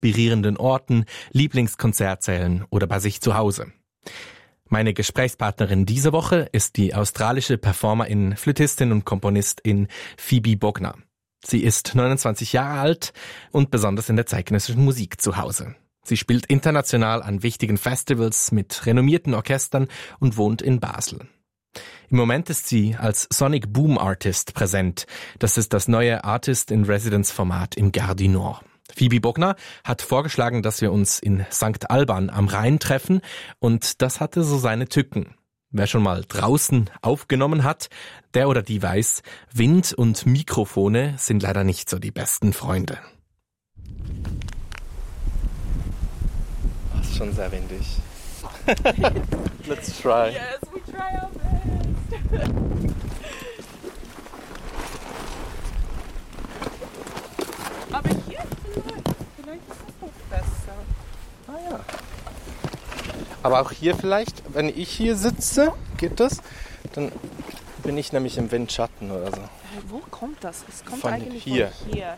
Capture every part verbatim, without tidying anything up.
inspirierenden Orten, Lieblingskonzertsälen oder bei sich zu Hause. Meine Gesprächspartnerin diese Woche ist die australische Performerin, Flötistin und Komponistin Phoebe Bogner. Sie ist neunundzwanzig Jahre alt und besonders in der zeitgenössischen Musik zu Hause. Sie spielt international an wichtigen Festivals mit renommierten Orchestern und wohnt in Basel. Im Moment ist sie als Sonic Boom Artist präsent. Das ist das neue Artist-in-Residence-Format im Gare du Nord. Phoebe Bogner hat vorgeschlagen, dass wir uns in Sankt Alban am Rhein treffen, und das hatte so seine Tücken. Wer schon mal draußen aufgenommen hat, der oder die weiß, Wind und Mikrofone sind leider nicht so die besten Freunde. Das ist schon sehr windig. Let's try. Yes, we try our best. Aber hier vielleicht, vielleicht ist es noch besser. Ah ja. Aber auch hier vielleicht, wenn ich hier sitze, geht das? Dann bin ich nämlich im Windschatten oder so. Wo kommt das? Es kommt Von eigentlich hier. von hier.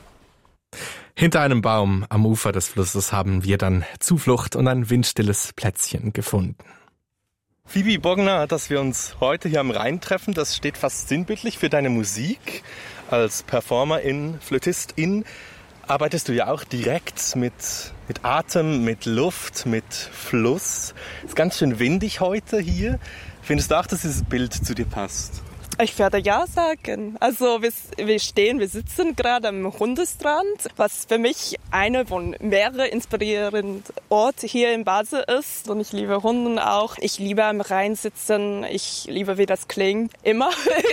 Hinter einem Baum am Ufer des Flusses haben wir dann Zuflucht und ein windstilles Plätzchen gefunden. Phoebe Bogner, dass wir uns heute hier am Rhein treffen, das steht fast sinnbildlich für deine Musik. Als Performerin, Flötistin arbeitest du ja auch direkt mit, mit Atem, mit Luft, mit Fluss. Es ist ganz schön windig heute hier. Findest du auch, dass dieses Bild zu dir passt? Ich werde ja sagen. Also wir, wir stehen, wir sitzen gerade am Hundestrand, was für mich einer von mehreren inspirierenden Orten hier in Basel ist. Und ich liebe Hunde auch. Ich liebe am Rhein sitzen. Ich liebe, wie das klingt. Immer,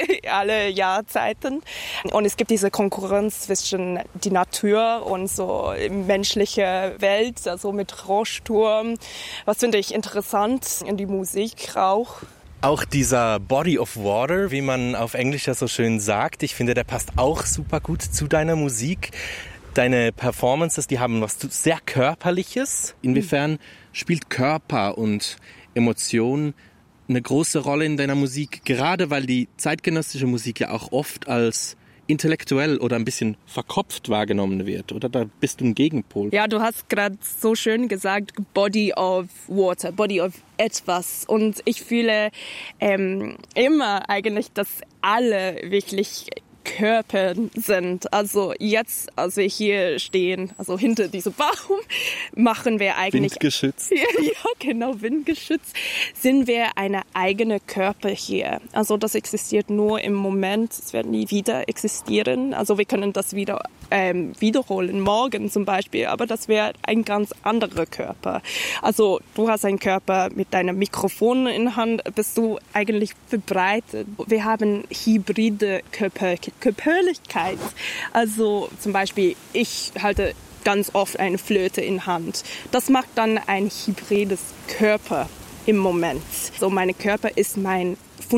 alle Jahrzeiten. Und es gibt diese Konkurrenz zwischen die Natur und so menschliche Welt, also mit Rollsturm. Was finde ich interessant in die Musik auch. Auch dieser Body of Water, wie man auf Englisch ja so schön sagt, ich finde, der passt auch super gut zu deiner Musik. Deine Performances, die haben was sehr Körperliches. Inwiefern spielt Körper und Emotion eine große Rolle in deiner Musik? Gerade weil die zeitgenössische Musik ja auch oft als intellektuell oder ein bisschen verkopft wahrgenommen wird, oder? Da bist du ein Gegenpol. Ja, du hast gerade so schön gesagt, Body of Water, Body of etwas. Und ich fühle ähm, immer eigentlich, dass alle wirklich Körper sind. Also jetzt, als wir hier stehen, also hinter diesem Baum, machen wir eigentlich... Windgeschützt. Ja, ja, genau, windgeschützt, sind wir eine eigene Körper hier. Also das existiert nur im Moment, es wird nie wieder existieren. Also wir können das wieder ähm, wiederholen, morgen zum Beispiel, aber das wäre ein ganz anderer Körper. Also du hast einen Körper mit deinem Mikrofon in der Hand, bist du eigentlich verbreitet. Wir haben hybride Körper, Körperlichkeit. Also zum Beispiel, ich halte ganz oft eine Flöte in Hand. Das macht dann ein hybrides Körper im Moment. So, mein Körper ist mein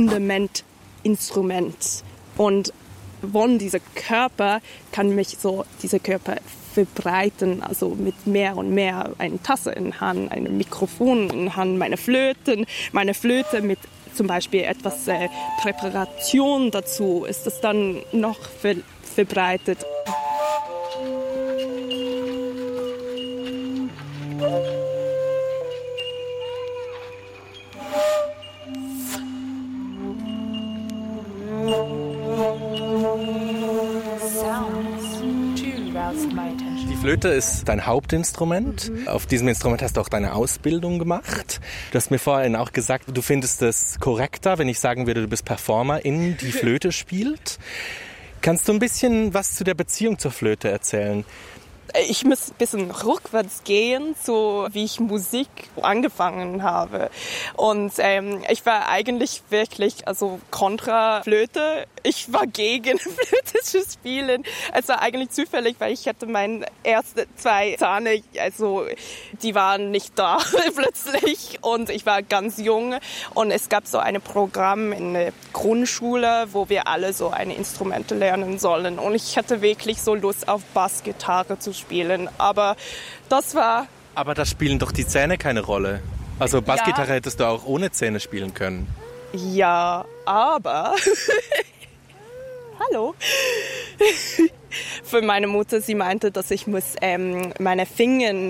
Fundamentinstrument. Und von diesem Körper kann mich so dieser Körper verbreiten, also mit mehr und mehr eine Tasse in Hand, ein Mikrofon in Hand, meine Flöten, meine Flöte mit zum Beispiel etwas äh, Präparation dazu, ist das dann noch ver- verbreitet. Die Flöte ist dein Hauptinstrument. Mhm. Auf diesem Instrument hast du auch deine Ausbildung gemacht. Du hast mir vorhin auch gesagt, du findest es korrekter, wenn ich sagen würde, du bist Performerin, die Flöte spielt. Kannst du ein bisschen was zu der Beziehung zur Flöte erzählen? Ich muss ein bisschen rückwärts gehen, so wie ich Musik angefangen habe. Und ähm, ich war eigentlich wirklich, also kontra Flöte. Ich war gegen Flöte zu spielen. Es war eigentlich zufällig, weil ich hatte meine ersten zwei Zähne, also die waren nicht da plötzlich. Und ich war ganz jung. Und es gab so ein Programm in der Grundschule, wo wir alle so eine Instrumente lernen sollen. Und ich hatte wirklich so Lust auf Bassgitarre zu spielen. Aber das war... Aber da spielen doch die Zähne keine Rolle. Also Bassgitarre ja. Hättest du auch ohne Zähne spielen können. Ja, aber... Hallo. Für meine Mutter, sie meinte, dass ich muss ähm, meine Finger